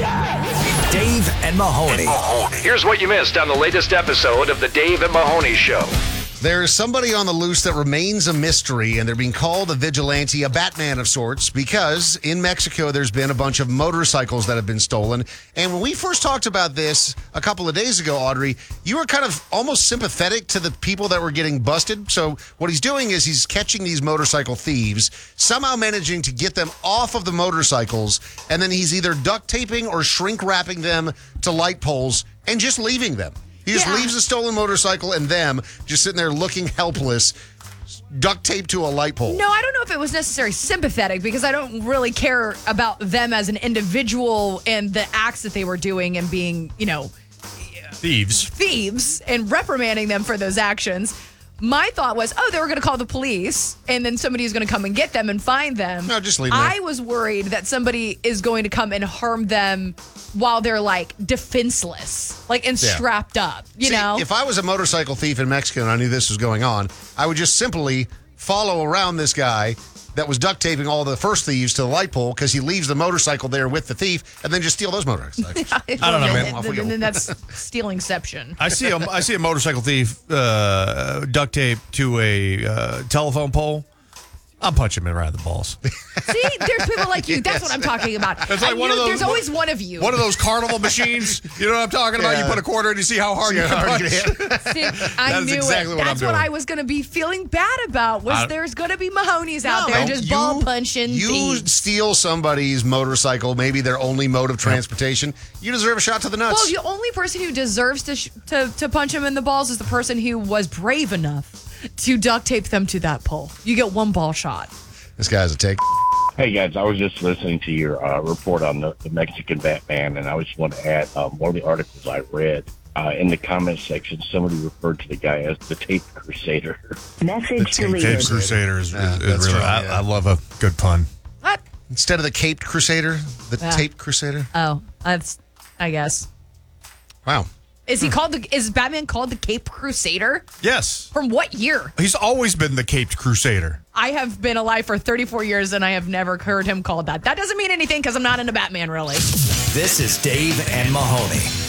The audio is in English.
Dave and Mahoney. Here's what you missed on the latest episode of the Dave and Mahoney Show. There's somebody on the loose that remains a mystery, and they're being called a vigilante, a Batman of sorts, because in Mexico there's been a bunch of motorcycles that have been stolen. And when we first talked about this a couple of days ago, Audrey, you were kind of almost sympathetic to the people that were getting busted. So what he's doing is he's catching these motorcycle thieves, somehow managing to get them off of the motorcycles, and then he's either duct taping or shrink wrapping them to light poles and just leaving them. He just leaves a stolen motorcycle and them just sitting there looking helpless, duct taped to a light pole. No, I don't know if it was necessarily sympathetic because I don't really care about them as an individual and the acts that they were doing and being, thieves and reprimanding them for those actions. My thought was, they were going to call the police and then somebody is going to come and get them and find them. No, just leave them. I was worried that somebody is going to come and harm them while they're defenseless, and strapped up, you know? If I was a motorcycle thief in Mexico and I knew this was going on, I would just simply follow around this guy that was duct taping all the first thieves to the light pole because he leaves the motorcycle there with the thief and then just steal those motorcycles. I don't know, man. And then that's stealingception. I see a motorcycle thief duct tape to a telephone pole. I'm punching him right in the balls. See, there's people like you. That's what I'm talking about. It's like There's always one of you. One of those carnival machines. You know what I'm talking about? You put a quarter in, you see how hard you can punch. See, I knew exactly it. what I'm That's doing. what I was going to be feeling bad about. There's going to be Mahoney's out there just ball punching. You thieves. steal somebody's motorcycle, maybe their only mode of transportation. You deserve a shot to the nuts. Well, the only person who deserves to punch him in the balls is the person who was brave enough to duct tape them to that pole. You get one ball shot. This guy's a take. Hey, guys, I was just listening to your report on the Mexican Batman, and I just want to add one of the articles I read. In the comment section, somebody referred to the guy as the Tape Crusader. Message deleted. Tape Crusader is really, right, I love a good pun. What? Instead of the Caped Crusader, the Tape Crusader. Oh, that's, I guess. Wow. Is Batman called the Cape Crusader? Yes. From what year? He's always been the Caped Crusader. I have been alive for 34 years and I have never heard him called that. That doesn't mean anything because I'm not into Batman, really. This is Dave and Mahoney.